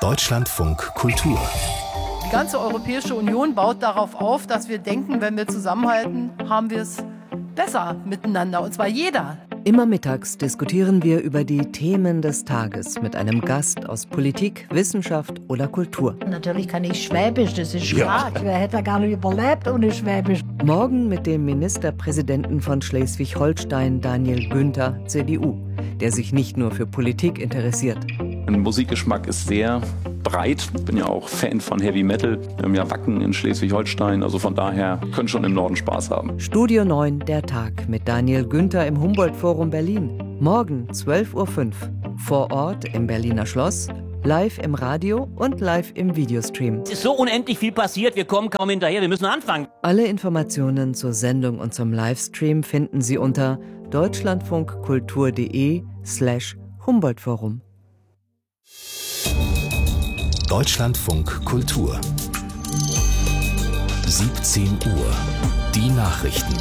Deutschlandfunk Kultur. Die ganze Europäische Union baut darauf auf, dass wir denken, wenn wir zusammenhalten, haben wir es besser miteinander. Und zwar jeder. Immer mittags diskutieren wir über die Themen des Tages mit einem Gast aus Politik, Wissenschaft oder Kultur. Natürlich kann ich Schwäbisch, das ist klar. Wer hätte gar nicht überlebt ohne Schwäbisch. Morgen mit dem Ministerpräsidenten von Schleswig-Holstein, Daniel Günther, CDU, der sich nicht nur für Politik interessiert. Mein Musikgeschmack ist sehr breit. Ich bin ja auch Fan von Heavy Metal. Wir haben ja Wacken in Schleswig-Holstein. Also von daher können schon im Norden Spaß haben. Studio 9, der Tag mit Daniel Günther im Humboldt-Forum Berlin. Morgen 12.05 Uhr. Vor Ort im Berliner Schloss, live im Radio und live im Videostream. Es ist so unendlich viel passiert, wir kommen kaum hinterher, wir müssen anfangen. Alle Informationen zur Sendung und zum Livestream finden Sie unter deutschlandfunkkultur.de/Humboldt-Forum. Deutschlandfunk Kultur. 17 Uhr. Die Nachrichten.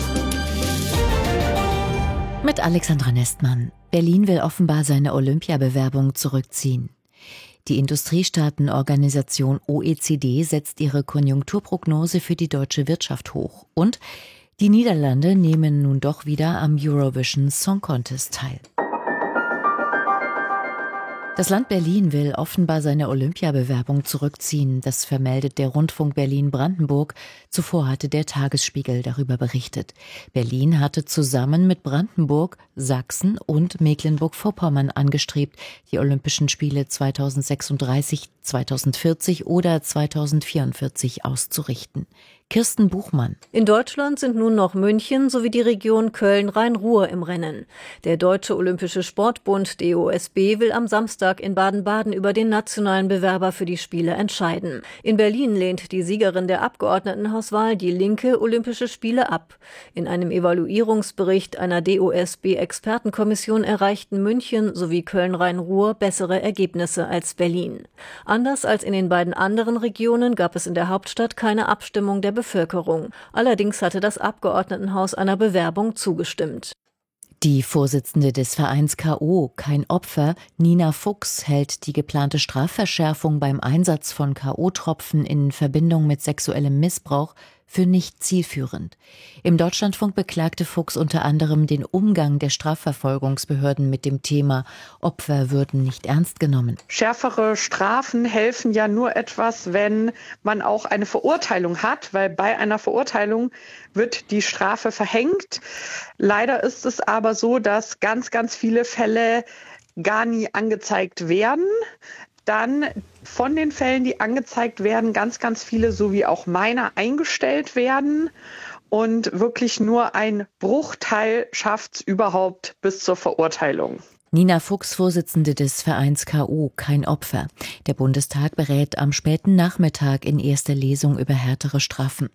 Mit Alexandra Nestmann. Berlin will offenbar seine Olympiabewerbung zurückziehen. Die Industriestaatenorganisation OECD setzt ihre Konjunkturprognose für die deutsche Wirtschaft hoch. Und die Niederlande nehmen nun doch wieder am Eurovision Song Contest teil. Das Land Berlin will offenbar seine Olympiabewerbung zurückziehen. Das vermeldet der Rundfunk Berlin-Brandenburg. Zuvor hatte der Tagesspiegel darüber berichtet. Berlin hatte zusammen mit Brandenburg, Sachsen und Mecklenburg-Vorpommern angestrebt, die Olympischen Spiele 2036, 2040 oder 2044 auszurichten. Kirsten Buchmann. In Deutschland sind nun noch München sowie die Region Köln-Rhein-Ruhr im Rennen. Der Deutsche Olympische Sportbund DOSB will am Samstag in Baden-Baden über den nationalen Bewerber für die Spiele entscheiden. In Berlin lehnt die Siegerin der Abgeordnetenhauswahl, die Linke, Olympische Spiele ab. In einem Evaluierungsbericht einer DOSB-Expertenkommission erreichten München sowie Köln-Rhein-Ruhr bessere Ergebnisse als Berlin. Anders als in den beiden anderen Regionen gab es in der Hauptstadt keine Abstimmung der Bevölkerung. Allerdings hatte das Abgeordnetenhaus einer Bewerbung zugestimmt. Die Vorsitzende des Vereins K.O. Kein Opfer, Nina Fuchs, hält die geplante Strafverschärfung beim Einsatz von K.O.-Tropfen in Verbindung mit sexuellem Missbrauch für nicht zielführend. Im Deutschlandfunk beklagte Fuchs unter anderem den Umgang der Strafverfolgungsbehörden mit dem Thema Opfer würden nicht ernst genommen. Schärfere Strafen helfen ja nur etwas, wenn man auch eine Verurteilung hat, weil bei einer Verurteilung wird die Strafe verhängt. Leider ist es aber so, dass ganz, ganz viele Fälle gar nie angezeigt werden. Dann von den Fällen, die angezeigt werden, ganz, ganz viele, so wie auch meiner, eingestellt werden. Und wirklich nur ein Bruchteil schafft es überhaupt bis zur Verurteilung. Nina Fuchs, Vorsitzende des Vereins K.O. Kein Opfer. Der Bundestag berät am späten Nachmittag in erster Lesung über härtere Strafen.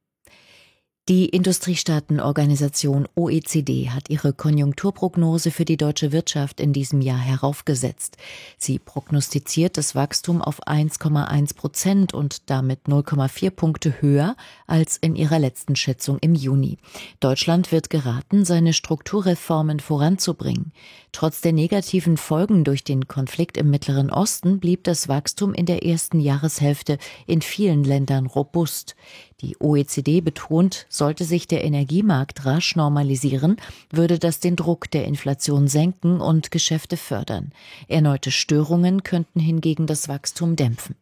Die Industriestaatenorganisation OECD hat ihre Konjunkturprognose für die deutsche Wirtschaft in diesem Jahr heraufgesetzt. Sie prognostiziert das Wachstum auf 1,1% und damit 0,4 Punkte höher als in ihrer letzten Schätzung im Juni. Deutschland wird geraten, seine Strukturreformen voranzubringen. Trotz der negativen Folgen durch den Konflikt im Mittleren Osten blieb das Wachstum in der ersten Jahreshälfte in vielen Ländern robust. Die OECD betont, sollte sich der Energiemarkt rasch normalisieren, würde das den Druck der Inflation senken und Geschäfte fördern. Erneute Störungen könnten hingegen das Wachstum dämpfen.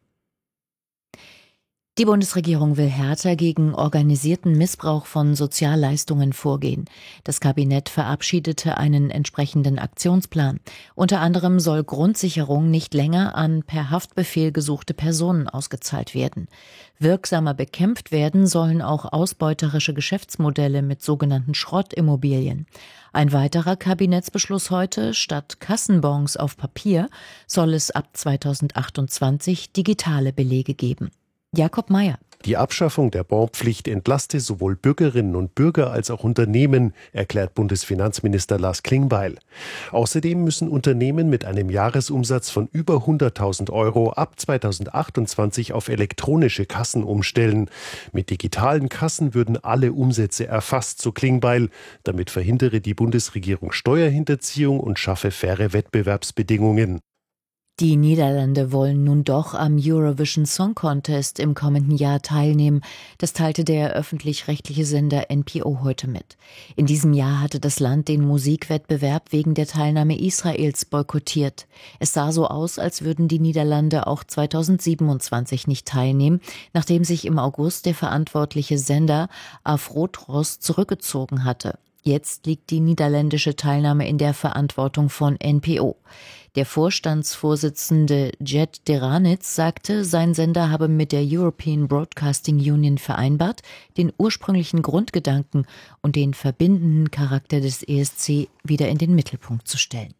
Die Bundesregierung will härter gegen organisierten Missbrauch von Sozialleistungen vorgehen. Das Kabinett verabschiedete einen entsprechenden Aktionsplan. Unter anderem soll Grundsicherung nicht länger an per Haftbefehl gesuchte Personen ausgezahlt werden. Wirksamer bekämpft werden sollen auch ausbeuterische Geschäftsmodelle mit sogenannten Schrottimmobilien. Ein weiterer Kabinettsbeschluss heute: Statt Kassenbons auf Papier soll es ab 2028 digitale Belege geben. Jakob Mayer. Die Abschaffung der Bonpflicht entlaste sowohl Bürgerinnen und Bürger als auch Unternehmen, erklärt Bundesfinanzminister Lars Klingbeil. Außerdem müssen Unternehmen mit einem Jahresumsatz von über 100.000 Euro ab 2028 auf elektronische Kassen umstellen. Mit digitalen Kassen würden alle Umsätze erfasst, so Klingbeil. Damit verhindere die Bundesregierung Steuerhinterziehung und schaffe faire Wettbewerbsbedingungen. Die Niederlande wollen nun doch am Eurovision Song Contest im kommenden Jahr teilnehmen. Das teilte der öffentlich-rechtliche Sender NPO heute mit. In diesem Jahr hatte das Land den Musikwettbewerb wegen der Teilnahme Israels boykottiert. Es sah so aus, als würden die Niederlande auch 2027 nicht teilnehmen, nachdem sich im August der verantwortliche Sender Afrotros zurückgezogen hatte. Jetzt liegt die niederländische Teilnahme in der Verantwortung von NPO. Der Vorstandsvorsitzende Jet Deranitz sagte, sein Sender habe mit der European Broadcasting Union vereinbart, den ursprünglichen Grundgedanken und den verbindenden Charakter des ESC wieder in den Mittelpunkt zu stellen.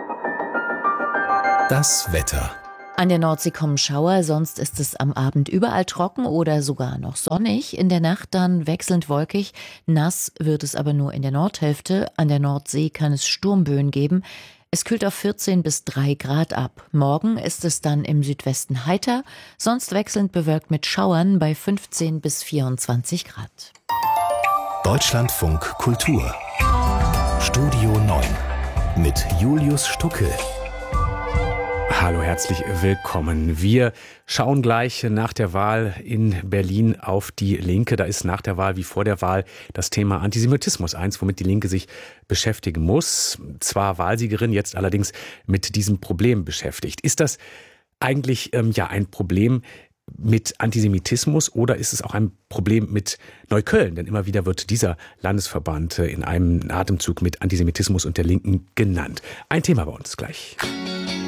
Das Wetter. An der Nordsee kommen Schauer, sonst ist es am Abend überall trocken oder sogar noch sonnig. In der Nacht dann wechselnd wolkig. Nass wird es aber nur in der Nordhälfte. An der Nordsee kann es Sturmböen geben. Es kühlt auf 14 bis 3 Grad ab. Morgen ist es dann im Südwesten heiter, sonst wechselnd bewölkt mit Schauern bei 15 bis 24 Grad. Deutschlandfunk Kultur. Studio 9 mit Julius Stucke. Hallo, herzlich willkommen. Wir schauen gleich nach der Wahl in Berlin auf die Linke. Da ist nach der Wahl wie vor der Wahl das Thema Antisemitismus eins, womit die Linke sich beschäftigen muss. Zwar Wahlsiegerin, jetzt allerdings mit diesem Problem beschäftigt. Ist das eigentlich ein Problem mit Antisemitismus oder ist es auch ein Problem mit Neukölln? Denn immer wieder wird dieser Landesverband in einem Atemzug mit Antisemitismus und der Linken genannt. Ein Thema bei uns gleich.